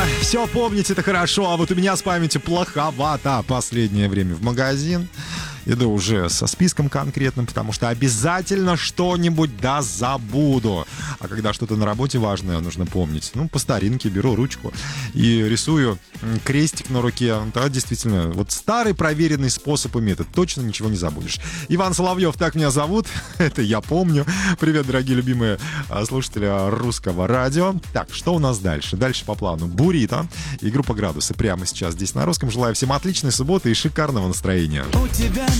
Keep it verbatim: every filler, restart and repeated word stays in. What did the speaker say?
все помнить это хорошо, а вот у меня с памятью плоховато последнее время в магазин. Иду уже со списком конкретным, потому что обязательно что-нибудь да забуду. А когда что-то на работе важное нужно помнить, ну, по старинке беру ручку и рисую крестик на руке. Да, действительно, вот старый проверенный способ и метод. Точно ничего не забудешь. Иван Соловьев, так меня зовут. Это я помню. Привет, дорогие любимые слушатели русского радио. Так, что у нас дальше? Дальше по плану. Бурито и группа «Градусы» прямо сейчас здесь на русском. Желаю всем отличной субботы и шикарного настроения. У тебя